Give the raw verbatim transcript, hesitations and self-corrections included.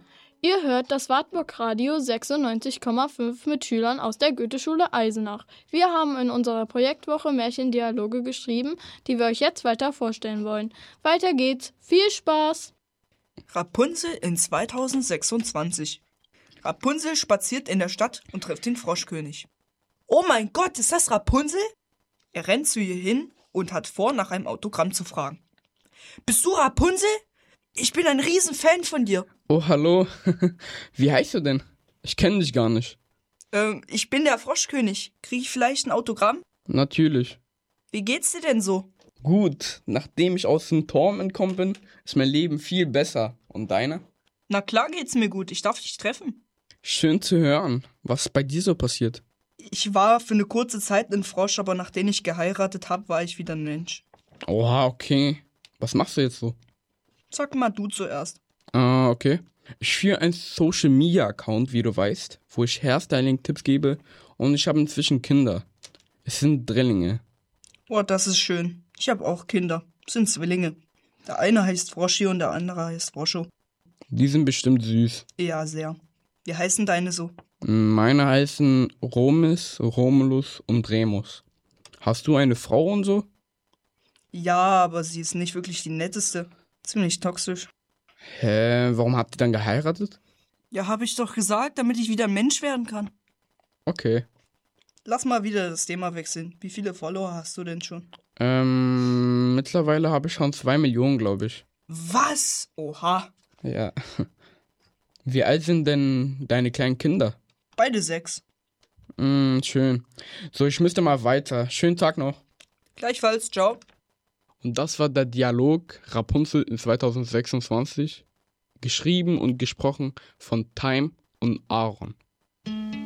Ihr hört das Wartburg-Radio sechsundneunzig Komma fünf mit Schülern aus der Goetheschule Eisenach. Wir haben in unserer Projektwoche Märchendialoge geschrieben, die wir euch jetzt weiter vorstellen wollen. Weiter geht's. Viel Spaß! Rapunzel in zweitausendsechsundzwanzig. Rapunzel spaziert in der Stadt und trifft den Froschkönig. Oh mein Gott, ist das Rapunzel? Er rennt zu ihr hin und hat vor, nach einem Autogramm zu fragen. Bist du Rapunzel? Ich bin ein Riesenfan von dir. Oh, hallo. Wie heißt du denn? Ich kenne dich gar nicht. Ähm, ich bin der Froschkönig. Kriege ich vielleicht ein Autogramm? Natürlich. Wie geht's dir denn so? Gut, nachdem ich aus dem Turm entkommen bin, ist mein Leben viel besser. Und deine? Na klar geht's mir gut. Ich darf dich treffen. Schön zu hören. Was ist bei dir so passiert? Ich war für eine kurze Zeit ein Frosch, aber nachdem ich geheiratet habe, war ich wieder ein Mensch. Oha, okay. Was machst du jetzt so? Sag mal du zuerst. Ah, okay. Ich führe einen Social-Media-Account, wie du weißt, wo ich Hairstyling-Tipps gebe und ich habe inzwischen Kinder. Es sind Drillinge. Oh, das ist schön. Ich habe auch Kinder. Es sind Zwillinge. Der eine heißt Froschi und der andere heißt Froscho. Die sind bestimmt süß. Ja, sehr. Wie heißen deine so? Meine heißen Romis, Romulus und Remus. Hast du eine Frau und so? Ja, aber sie ist nicht wirklich die netteste. Ziemlich toxisch. Hä, warum habt ihr dann geheiratet? Ja, habe ich doch gesagt, damit ich wieder ein Mensch werden kann. Okay. Lass mal wieder das Thema wechseln. Wie viele Follower hast du denn schon? Ähm, mittlerweile habe ich schon zwei Millionen, glaube ich. Was? Oha. Ja. Wie alt sind denn deine kleinen Kinder? Beide sechs. Mm, schön. So, ich müsste mal weiter. Schönen Tag noch. Gleichfalls, ciao. Und das war der Dialog Rapunzel in zweitausendsechsundzwanzig, geschrieben und gesprochen von Time und Aaron.